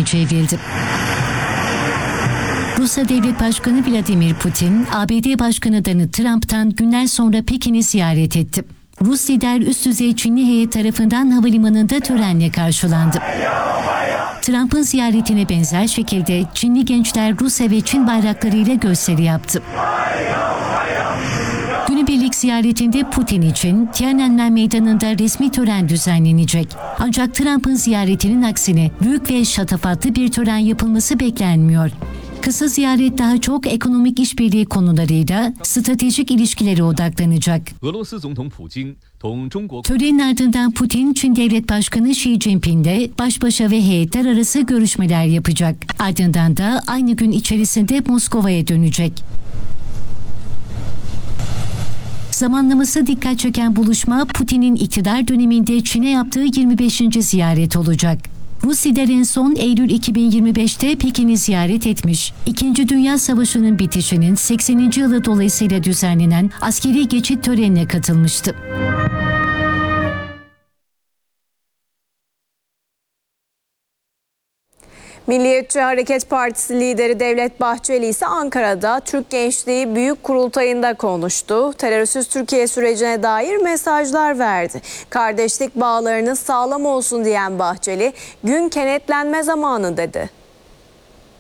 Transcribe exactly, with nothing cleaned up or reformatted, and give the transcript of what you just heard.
haline çevrildi. Rusya Devlet Başkanı Vladimir Putin, A B D Başkanı Donald Trump'tan günler sonra Pekin'i ziyaret etti. Rus lider üst düzey Çinli heyet tarafından havalimanında törenle karşılandı. Trump'ın ziyaretine benzer şekilde Çinli gençler Rusya ve Çin bayraklarıyla gösteri yaptı. Günübirlik ziyaretinde Putin için Tiananmen Meydanı'nda resmi tören düzenlenecek. Ancak Trump'ın ziyaretinin aksine büyük ve şatafatlı bir tören yapılması beklenmiyor. Kısa ziyaret daha çok ekonomik işbirliği konularıyla stratejik ilişkilere odaklanacak. Törenin ardından Putin, Çin Devlet Başkanı Xi Jinping'le baş başa ve heyetler arası görüşmeler yapacak. Ardından da aynı gün içerisinde Moskova'ya dönecek. Zamanlaması dikkat çeken buluşma Putin'in iktidar döneminde Çin'e yaptığı yirmi beşinci ziyaret olacak. Rus lider en son Eylül iki bin yirmi beşte Pekin'i ziyaret etmiş. İkinci Dünya Savaşı'nın bitişinin sekseninci yılı dolayısıyla düzenlenen askeri geçit törenine katılmıştı. Milliyetçi Hareket Partisi lideri Devlet Bahçeli ise Ankara'da Türk Gençliği Büyük Kurultayı'nda konuştu. Terörsüz Türkiye sürecine dair mesajlar verdi. Kardeşlik bağlarınız sağlam olsun diyen Bahçeli, gün kenetlenme zamanı dedi.